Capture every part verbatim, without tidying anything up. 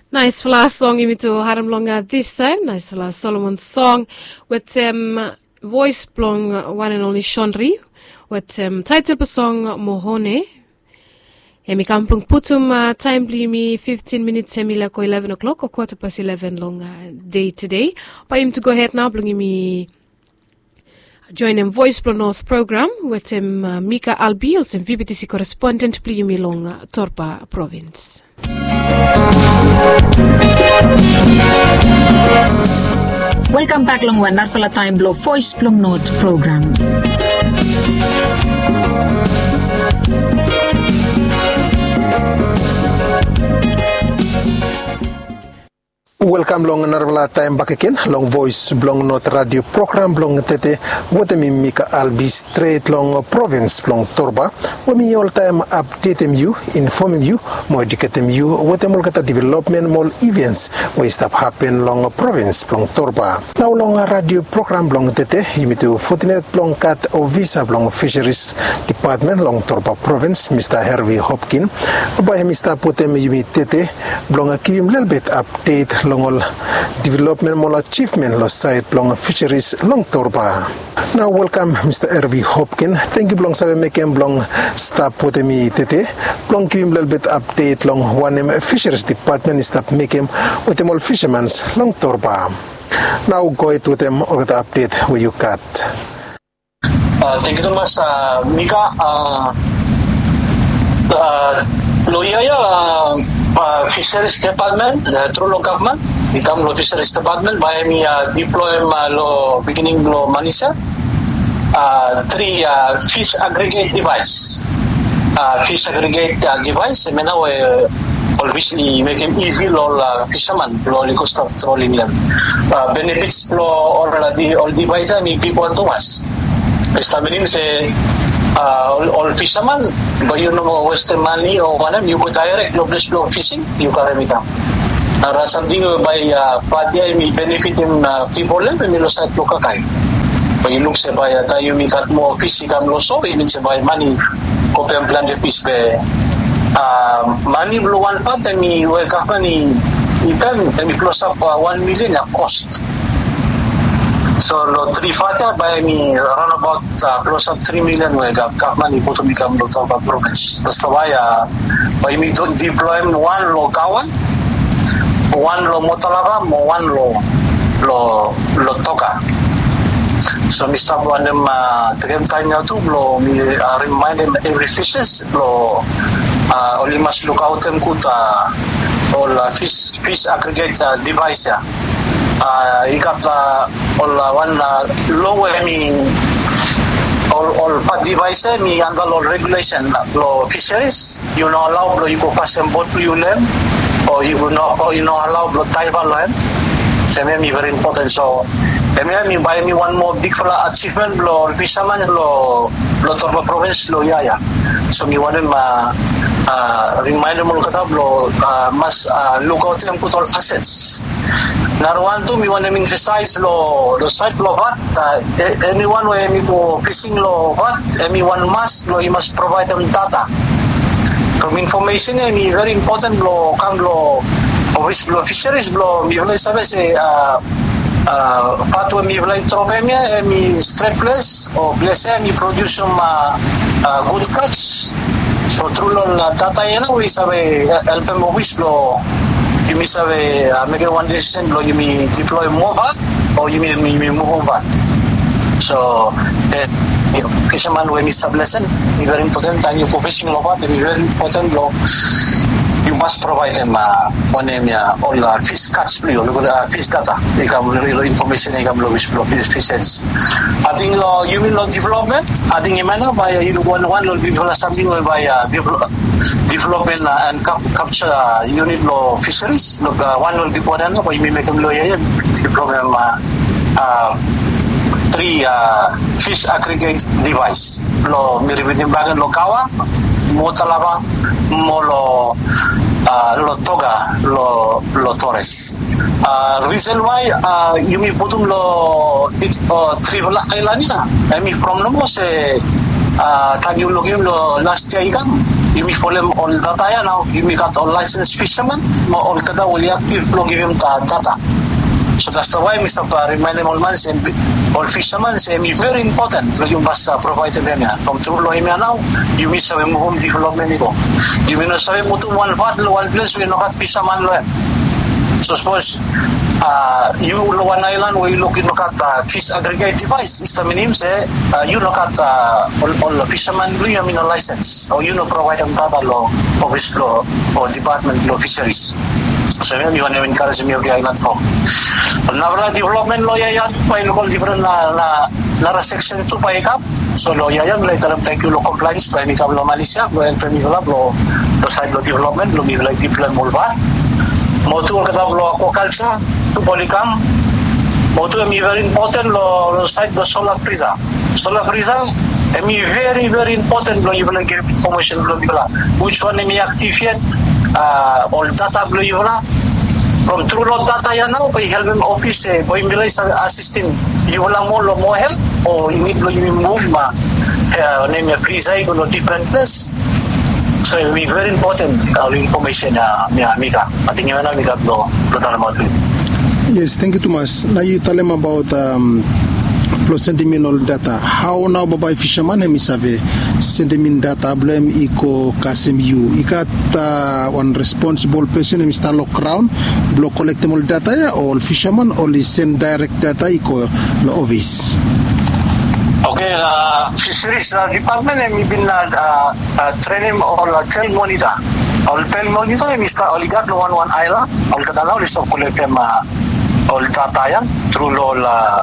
Nice last song you to Haram Longa this time. Nice last Solomon song with um voice blong one and only Shonri with um title song Mohone. Emi kamplung putum uh, time me fifteen minutes semila ko eleven o'clock or quarter past eleven long uh, day today. By him to go ahead now blung me join him Voice Blong North program with him uh, Mika Albiels and V B T C correspondent play me long uh, Torpa province. Welcome back long one Narfala Time Blow Voice Blong North program. Welcome long Narvala time back again long Voice Blong North radio program blong tete wotemi Mika Albi straight long province blong Torba wemi all time update you inform you more educate you wotem kata development more events we stop happen long province blong Torba now long radio program blong tete yimitu fortinet blong cat of visa blong fisheries department long Torba province Mister Hervey Hopkins by Mister Potem yimi tete blong give little bit update long all development more achievement lo site long fisheries long Torba. Now welcome Mister Hervey Hopkins. Thank you blong sabe making blong stop potemi tete. Blong give him little bit update long one fisheries department stop making with them all fishermen's long Torba. Now go ahead with them or the update where you cut. Uh, thank you very much, uh, Mika. Uh, uh, Loyaya uh, uh, Fisheries Department, uh, through local government, become lo Fisheries Department by me uh, deploy uh, lo beginning lo Manisha. Uh, three uh, fish aggregate device. Uh, fish aggregate uh, device. I mean, now uh, obviously make him easy lo uh, fisherman lo liko stop trolling them. Uh, benefits lo all the all device I mean people to us. Establishing say. Uh, all, all fishermen, but you know, Western money or one you go direct, no place no fishing, you can remit them. Now, something by uh, Patia, me benefit in uh, people, and me lo sa loka kai. But you look say by uh, tayo mi kat mo fishing kam lo so, even say by money, ko pem plan de fish be. Uh, money blow one part, and me well company, you can, and me close up uh, one million a cost. So lo three fata by me around about uh, close up three million we got government ipo to become lo Torba province. That's why uh, by me to deploy one lo kawan, one lo Motalaga, one lo lo lo Toka. So me stop one them uh, three time now too lo me uh, remind them every fishes lo uh, only must look out them kuta all uh, fish fish aggregate uh, device ya. Uh, you got uh, all uh, one uh, low I mean all all part device me under law regulation law fisheries you know allow you go fast and boat to you land or you will not or you know allow blood type land so me very important so me buy me one more big fella achievement law fisherman law law Torba province law yaya so me want them uh, uh, remind them kata law uh, must uh, look out them put all assets. Now one to me want to emphasize lo lo site lo what uh, anyone where me go fishing lo what anyone must lo you must provide them data. From information I mean very important lo come lo obviously lo fisheries lo me will sabe say uh uh fatwa me will tropemia me straight place or place me produce some uh, uh, good catch. So through lo data yana we sabe help them obviously lo you may say uh, make one decision you may deploy more back or you may, you may move over. So uh, you know, fisherman when establish it is very important and you go fishing over it is very important law you must provide them uh, one name uh, all uh, fish catch you uh, fish data you can information you can fish fish heads. I think law you mean law development I think you know by you one one will be something by uh, develop development uh, and cap- capture uh, unit law fisheries. Look, uh, one will be put on, but you may make them lawyer develop uh, uh, three uh, fish aggregate device. Lo miribitin bagan lo kawa, mo talaba, mo lo uh, lo toga, lo lo Torres. Uh, reason why uh, you may put them lo uh, triple island na. I mean from no mo se uh, can you look him lo last year ikam. you may follow him all data ya now. You may got all licensed fishermen. Mo all kada will active lo give him ta data. So that's the why Mister Pa remind him all man say all fishermen say me very important. Lo yung basta provide them ya. From true lo him ya now. You may sabi mo home development ito. You may no sabi mo to one vat lo one place we no kat fisherman lo. So suppose uh, you lo one island where you look in look at uh, fish aggregate device. Is the minimum say uh, you look at uh, all all fisherman lo you mean a license or you no provide them data lo office lo or department lo fisheries. So yun, yun yung encourage me okay island home. Nabla development lo yayan pa local different na na na section two pa ikap. So lo yayan lo italam thank you lo compliance pa ikap lo Malaysia lo and me lo lo side lo development lo mi like deploy mo ba. Mo tu kata lo aquaculture to polycam. Mo tu mi very important lo lo side lo solar freezer. Solar freezer mi very very important lo you like information lo bila. Which one mi activate uh, all data blue you na from true lot data ya now by help him office eh boy milay sa assistant you wala mo lo mo help o you need lo you move ma uh, name ya freeze ay no different place so it will be very important uh, information na uh, mika ating yun na mika lo lo tala mo. Yes, thank you Thomas. Now you tell him about um plus sending all data. How now babay fisherman hemi save sending data blame iko kasim you. Ikat uh, one responsible person hemi start lock round block collect all data ya all fisherman only send direct data iko lo office. Okay, uh, fisheries uh, department hemi bin na uh, uh, training all uh, trail monitor. All trail monitor hemi start all igat lo one one island. All katanaw list of collect them uh, all data yan through all uh,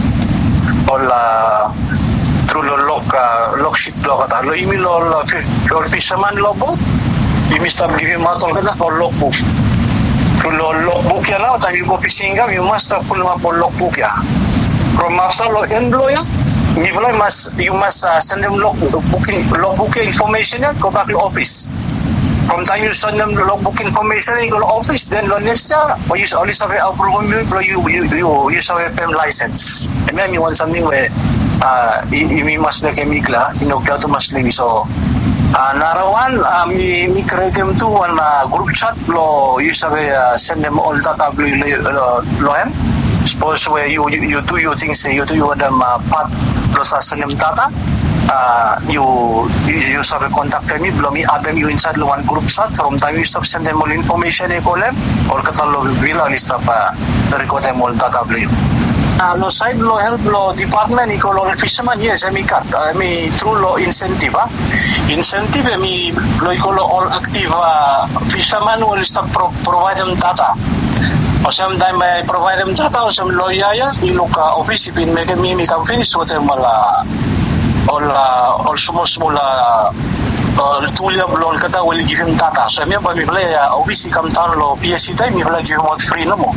all uh, through the lock uh, lock sheet lo kata lo imi lo lo fisherman lo boat imi stop giving out all kata for log book through lo log book ya now time you go fishing you must have pull up log book ya from after lo end lo ya you must you must uh, send them log booking log book information ya go back to office. From time you send them the logbook information in your office, then the next year, or you only have a approval, you you you you have a P E M license. And then you want something where uh you must make a mikla, you know, to must link. So uh narawan, uh, me me create them to one uh, group chat. Lo you have uh, send them all data lo lo em. Suppose where you you, you do your things, you do your them uh, part lo sa send them data. Uh, you you you have contact me, blow me add them you inside the one group chat. From time you stop send them all information e call them or katalog bila list of uh, record them all data blue. Uh, lo side lo help lo department e call all fisherman yes emi cut uh, emi through lo incentive ah uh. incentive emi lo e call all active uh, fisherman will stop pro- provide them data. O some time I provide them data o some lo yaya you look uh, office pin make me me can finish what them wala all uh, all small small uh, uh, tulia blol kata will give him data so me ba mi play uh, obviously come down lo P S C time mi play give him free no mo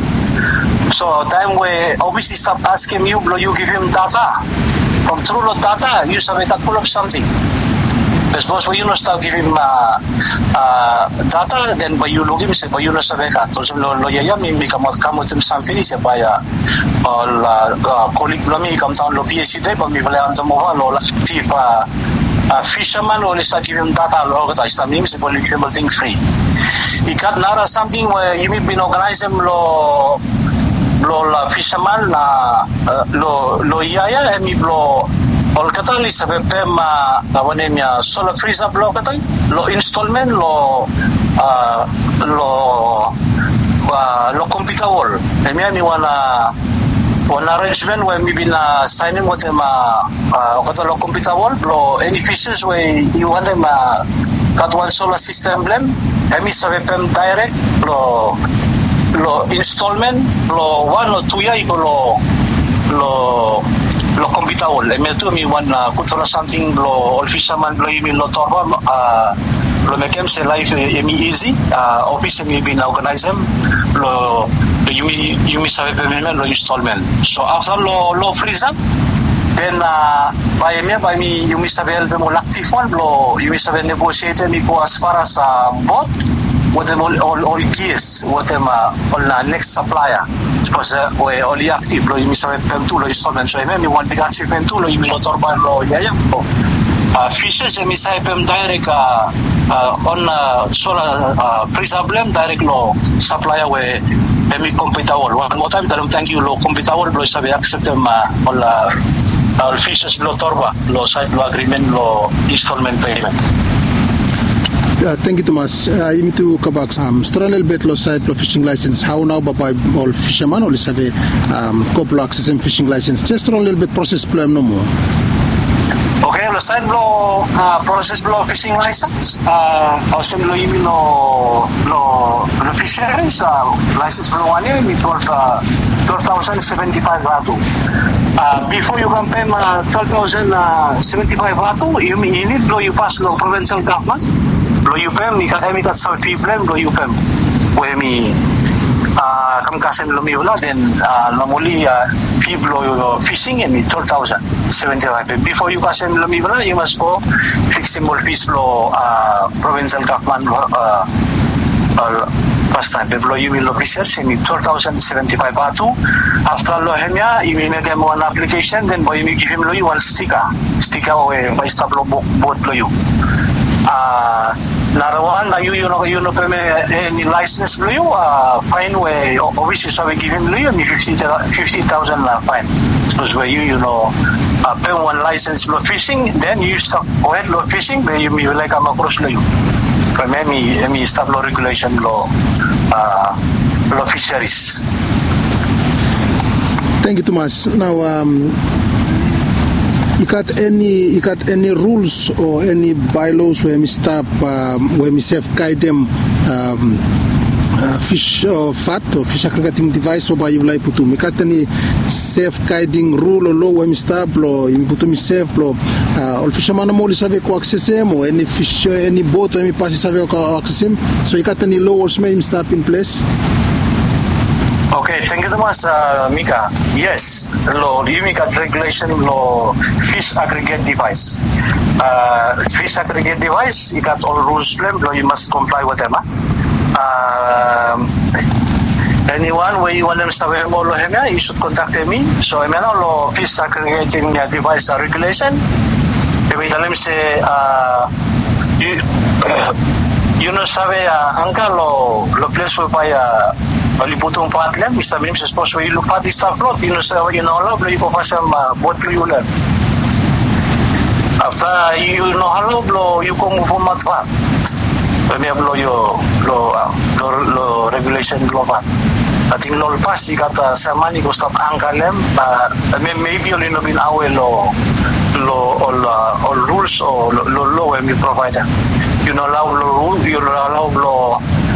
so time where obviously stop asking you blow you give him data from through lo data you sabe that pull up something because when you no stop giving uh, uh, data then by you login se by you no sabe ka to so lo lo ya mi mi kamot kamot tim something se by all uh, colleague lo mi come down lo P S C day ba mi play on the mo lo active uh, uh, fisherman will start giving data lo ka ta means for legal thing free ikat nara something where you may been organize them lo lo la fisherman na uh, lo lo ya ya mi lo all kata li sabe pema nawane mia solar freezer block kata lo installment lo uh, lo uh, lo computer wall e mi mi wana wana arrangement where mi bina signing with them uh, uh, kata lo computer wall lo any fishes where you want them uh, kat one solar system blem e mi sabe pem direct lo lo installment lo one or two ya iko lo lo lo computer wall e me tu mi one uh, control something lo fisherman lo mi lo torba uh, lo mekem se life e mi easy uh, office mi bin organize them lo you mi you mi sabe payment lo installment so after lo lo freeze up then uh, by me by me you mi sabe help mo active one lo you mi sabe negotiate mi ko as far as uh, bot with them all all, all gears with them uh, all uh, next supplier because uh, we only active lo you mi sabe pem tu lo installment so me mi one big achievement tu lo you mi lo torba lo ya ya uh, fishes emi saipem direct uh, uh, on uh, solar uh, pre-sublem direct lo supplier we emi compete all. One more time, dalam thank you lo compete all lo sabi accept them uh, all uh, all fishes lo torba lo side lo agreement lo installment payment. Uh, thank you, Thomas. Uh, you to kabak um, Stranel betlo side lo fishing license. How now, by all fisherman or have um, couple access and fishing license. Just a little bit process plan no more. Okay, lo side lo uh, process lo fishing license. Uh, also lo imi lo lo lo fisheries uh, license lo one year mi twelve uh, twelve thousand seventy five ratu. Uh, before you can pay uh, twelve thousand seventy five ratu, you you need lo you pass lo provincial government. Lo U P E M ni kami kat South Fiblen lo U P E M we mi ah kam kasen lo mi wala then uh, normally uh, fib lo fishing and mi twelve thousand seventy-five before you kasen lo mi wala you must go fixing more fees lo uh, provincial government uh, uh, first time lo you will research mi twelve thousand seventy-five batu after lo hemya you make him one application then boy mi give him lo you one sticker sticker we by stop lo boat lo you uh narawan na you you know you know perme any license lo you uh fine we obviously so we give him lo you fifty thousand la fine because where you you know uh, pay one license lo fishing then you stop go ahead lo fishing but you me like am across lo you perme mi mi stop lo regulation lo uh lo fisheries. Thank you, Thomas. Now um You got any you got any rules or any bylaws where we stop um, where we safeguard them um, uh, fish or fat or fish aggregating device or by you like put me got any safeguarding rule or law where we stop or you put me safe or uh, all fisherman mo save ko access them or any fish any boat or any passes save ko access them so you got any laws may stop in place. Okay, thank you so much, uh, Mika. Yes, law, you make a regulation law, fish aggregate device. Uh, fish aggregate device, you got all rules, law, you must comply with them. Uh, anyone where you want them to you should contact me. So, I mean, law, fish aggregating device regulation. If we tell them, say, uh, you, uh, you know, sabe, uh, uncle, lo, lo place will buy a Maliputong patlan, Mister Mims, suppose when you look at this stuff, not you know, so you know, love, you go for some boat you learn. After you know, hello, blow, you come from that part. When you blow your law regulation, blow that. I think law pass, you got some money, go stop anchor them, but maybe only know been our law, law, all, all rules or law when you provide them. You know, allow law, you allow law,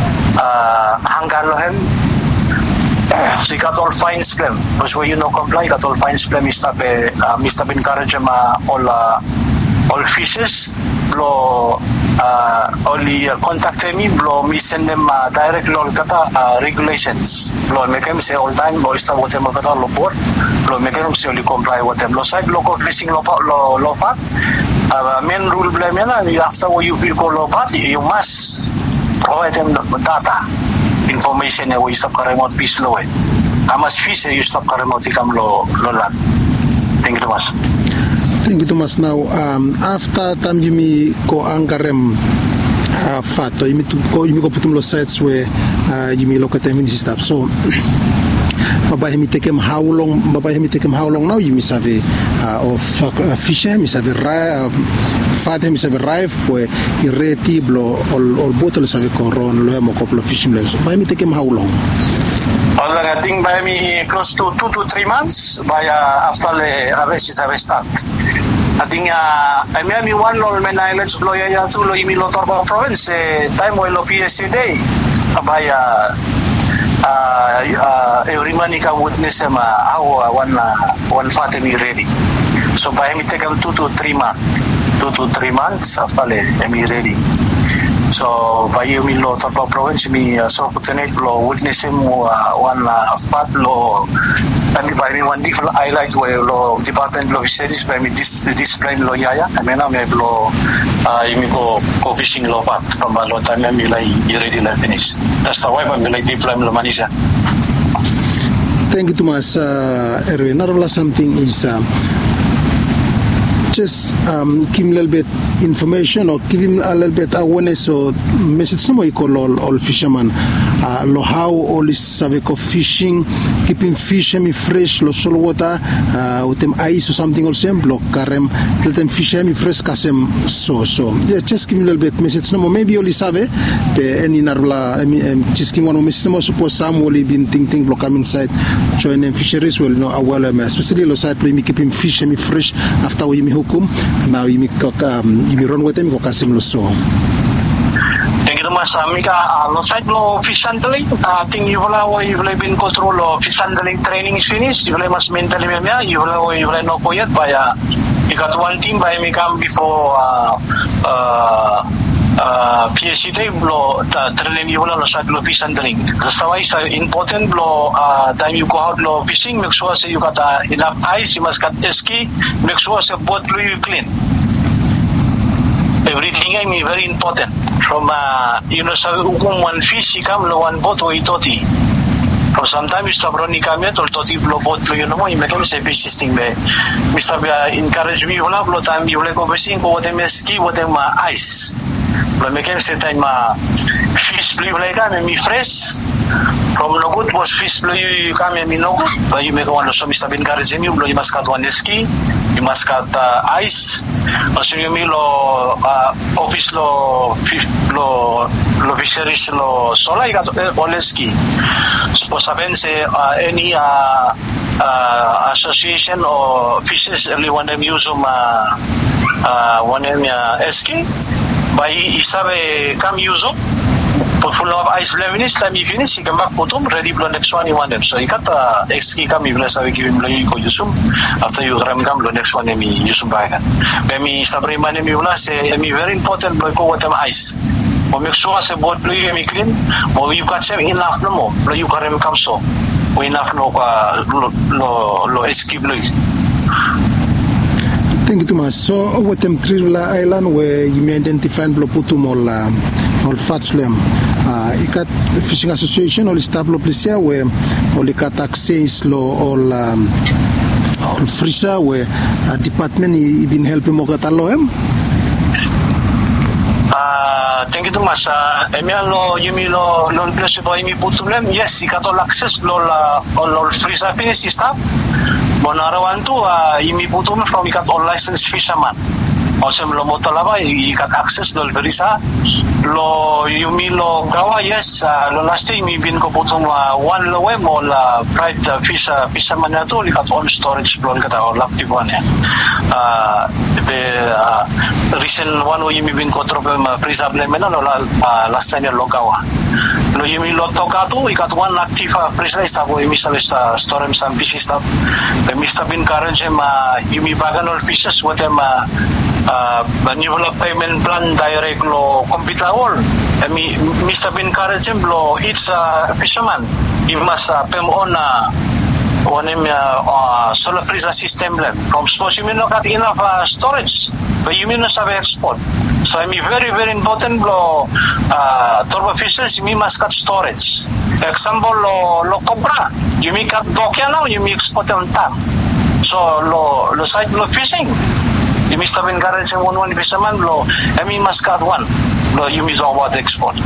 uh, anchor them. So you got all fines plan. Because when you know comply, you got all fines plan. Mister Be, uh, Mister Be encourage them uh, all uh, all fishes. Blow uh, only uh, contact me. Blow me send them uh, direct law kata uh, regulations. Blow make them say all time. Blow start what them kata law board. Blow make them say only comply with them. Law side local fishing law law law fat. Uh, main rule blame yana. After what you feel call law fat, you must provide them data. Information na we stop ka remote fish lo eh. Amas fish you stop ka remote ikam lo lo land. Thank you Thomas. Thank you Thomas. Now um, after time you me ko angarem uh, fat or you me to go you me go put lo sites where uh, you me look at them in this stuff. So Baba hemi take him how long Baba hemi take him how long now you me have uh, of uh, fish hemi have uh, fat hemi have arrive where he ready blow all all bottles have coron lo hemo couple of fishing levels. Baba hemi take him how long? Well, I think by me close to two to three months by uh, after the harvest have start. I think uh, I mean me one lo men islands lo ya tu lo imi lo Torba province eh, time lo P S C day by uh, Uh, uh, every man can witness um, uh, how uh, one uh, one fatemi ready. So by me take them two to three months, two to three months after me ready. So by you me lo Torba province me uh, so kutenet lo witness him uh, one uh, fat lo. I mean by me one different highlight where lo department lo fisheries by me this display lo yaya. I mean I me lo uh, you go go fishing lo fat from a lot time me like you ready like finish. That's the way I me like deploy lo manisa. Thank you Thomas. Uh, Erwin, another something is uh, just um, give him a little bit information or give him a little bit awareness or message no more call all, all fishermen uh, lo how all this savek of fishing, keeping fish me fresh lo salt water uh, with them ice or something also block karem tell them fish me fresh kasem so so yeah, just give him a little bit message no more maybe only save pe any narla I mean just give one message no more suppose some will been think think block come inside join them fisheries will know well especially lo side play me keeping fish me fresh after we me hukum now you me um, you me run with them go kasem lo so. Thank you mas Mika. Uh, side lo fish handling. I think you will you will been control lo fish handling training is finished. You will must mentally me you will you will know yet by uh, you got one team by me come before uh, uh, uh, P S C day lo training you will lo side lo fish handling. That's why it's important lo uh, time you go out lo fishing make sure say you got uh, enough ice. You must got ski. Make sure say boat you clean. Everything I mean very important. From uh, you know, sa ukung one fish, ikam lo one boat o itoti. From sometimes you stop running kami or toti lo boat lo you know mo, you make them say fish thing be. Mister encourage me wala lo time you like go fishing ko them ski what them uh, ice. Lo make them say time uh, fish blue like kami mi fresh. From no good was fish blue you kami mi no good. But you make one so Mister encourage me you must cut one ski. You must cut uh, ice. Also you mean lo uh, office lo lo lo fisheries lo sola got all ski. Suppose happen say uh, any uh, uh, association or fishes only one them use um uh, uh, one them uh, ski. By isabe come use them. Put full of ice finish time you finish you come back put them ready for next one you want them so you got uh, ski come you bless give him you go use them after you ram come next one me use them back when me sabre man me ula say me very important boy go with them ice or make sure say boat you me clean or you got some enough no more you ram come so or enough no lo lo lo ski blue. Thank you too much. So, with them Trivla Island, where you may identify and putum all all fatslem. Uh, ikat fishing association all stablo plesia where all ikat access lo all um, all frisa where uh, department i been helping mo katalo em. Uh, thank you too much. Uh, Emil lo yumi lo lo place bo yumi putum lem. Yes, ikat all access lo la all all frisa finish staff. Bonarawan tu uh, imi putum from ikat all licensed fisherman. Also lo motalaba ikat access lo verisa lo yumi lo gawa yes uh, lo last time imi bin ko putum uh, one lo web all uh, pride uh, fish uh, fisherman na to ikat on storage lo ikat all active one ya. Uh, the uh, recent one wo imi bin ko problem uh, freezer blame na lo uh, last time lo gawa. Lo yumi lo toka tu ikat one active uh, freezer stabo imi sa uh, storage some fish stuff. Mister bin current ma yumi bagan all fishes with them uh, uh, new payment plan direct lo computer all. I mean Mister bin current lo it's a uh, fisherman. He must uh, pay on uh, one uh, uh, solar freezer system lem. From suppose you may not got enough uh, storage, but you may not have export. So I mean very very important lo uh, turbo fishes you must cut storage. Example lo lo cobra you may cut dokya now you may export on time. So lo lo side lo fishing you must have encouraged one one fisherman lo I mean must cut one lo you must about export.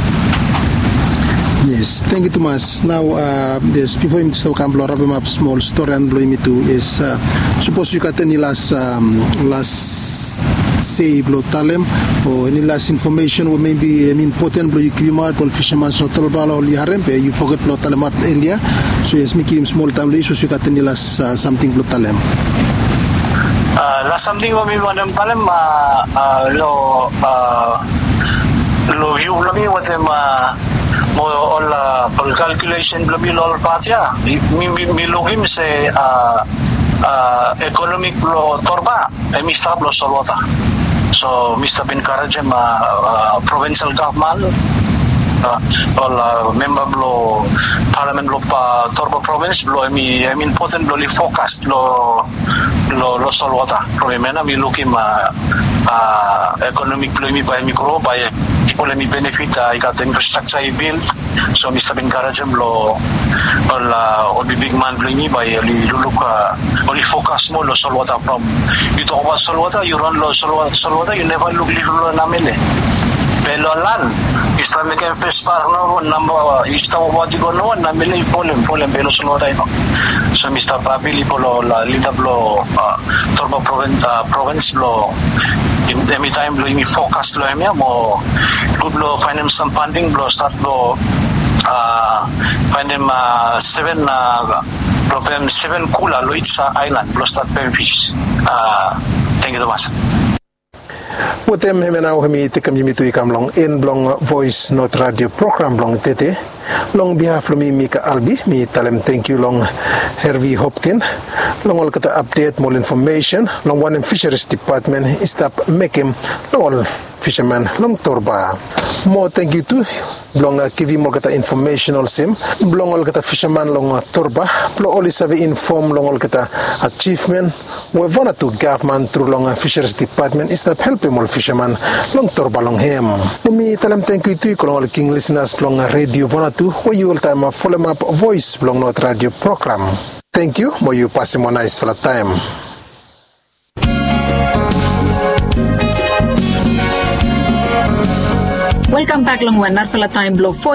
Yes, thank you too much. Now, uh, this before him to come, Laura, a small story and blow me too is uh, suppose you got any last um, last say blow talem or any last information or maybe I mean important blow you give him out for fishermen so tell about all you harem you forget blow talem out India so yes, make him small time so you got any last uh, something blow talem. Uh, last something what we want them talem uh, uh, lo uh, lo view lo me what them uh, mo all uh, calculation lo me lo fatia mi mi mi lo him say uh, uh, economic lo torba e mi stab lo solota so Mister bin Karajem uh, uh, provincial government uh, all uh, member lo parliament lo pa torba province lo mi I mean important lo li focus lo lo lo solota probably mi looking uh, uh, economic lo mi pa mi grow by Ole mi benefit uh, I got the infrastructure I built. So Mister Benkarajam lo ol uh, ol big man blingi by oli luluk uh, oli focus mo lo solwata from. You talk about solwata, you run lo solwata, solwata you never look little namele. Belolan, Mister Mekan first part no number Mister Wadi go no namele folem folem belo solwata no. So Mister Papili polo la lita blo Torba province province lo in every time lo imi focus lo emia mo good lo find him some funding lo start lo uh, find him uh, seven uh, problem seven kula lo itsa island lo start paying fish uh, thank you so much. Wotem hemenau hemi tekam yimitu ikam long in blong voice not radio program long tete long behalf of me Mika Albi mi talem thank you long Hervey Hopkin long all kata update more information long one in fisheries department stop making long all fisherman long torba more thank you to blong kivi mo kata informational sim blong all kata fisherman long torba plo all is inform long all kata achievement we wanna to government through long fisheries department is that helping all fisherman long torba long him mi talam thank you to all king listeners long radio wanna to where you will time follow up voice long not radio program thank you mo you pass mo nice for the time. Welcome back long one Narfala Time Blow